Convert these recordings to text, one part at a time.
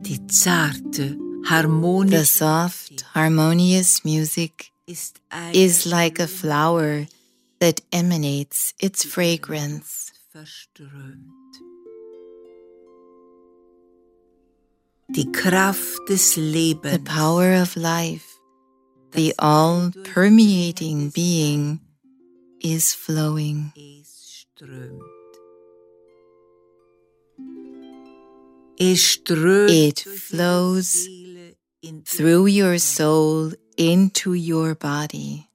The soft, harmonious music is like a flower that emanates its fragrance. The power of life, the all-permeating being, is flowing. It flows through your soul into your body.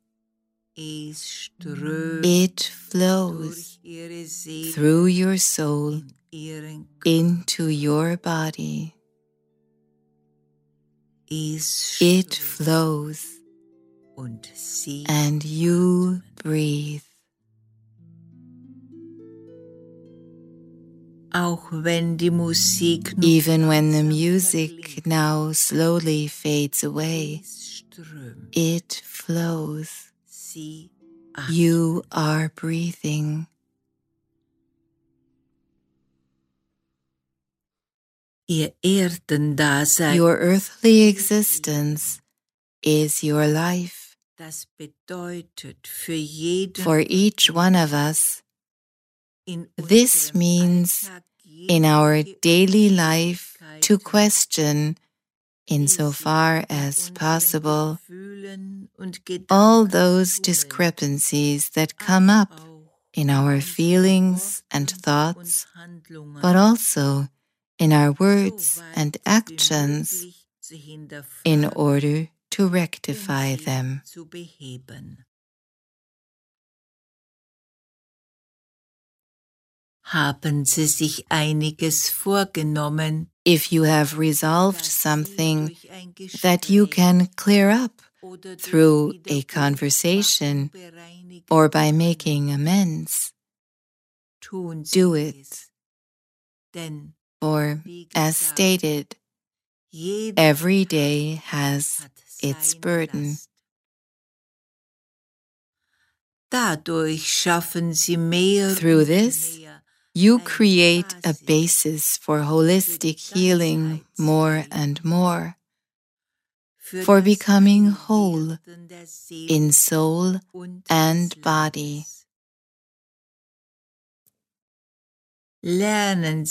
It flows through your soul into your body. It flows, and you breathe. Even when the music now slowly fades away, it flows. You are breathing. Your earthly existence is your life. For each one of us, this means in our daily life to question, insofar as possible, all those discrepancies that come up in our feelings and thoughts, but also in our words and actions, in order to rectify them. If you have resolved something that you can clear up through a conversation or by making amends, do it. For, as stated, every day has its burden. Through this, you create a basis for holistic healing more and more, for becoming whole in soul and body. Learn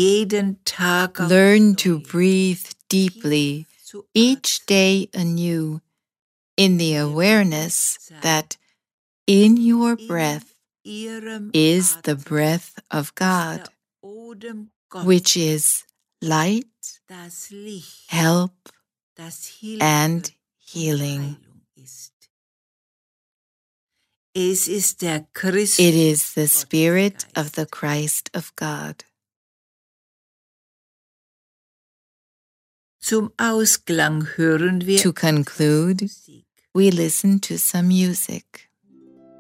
to breathe deeply each day anew in the awareness that in your breath is the breath of God, which is light, help, and healing. It is the Spirit of the Christ of God. To conclude, we listen to some music.